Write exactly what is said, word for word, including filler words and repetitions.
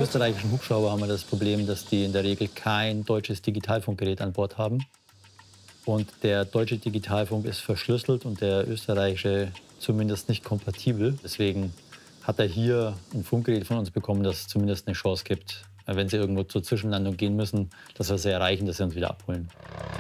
österreichischen Hubschrauber haben wir das Problem, dass die in der Regel kein deutsches Digitalfunkgerät an Bord haben. Und der deutsche Digitalfunk ist verschlüsselt und der österreichische zumindest nicht kompatibel. Deswegen hat er hier ein Funkgerät von uns bekommen, das zumindest eine Chance gibt, wenn sie irgendwo zur Zwischenlandung gehen müssen, dass wir sie erreichen, dass sie uns wieder abholen.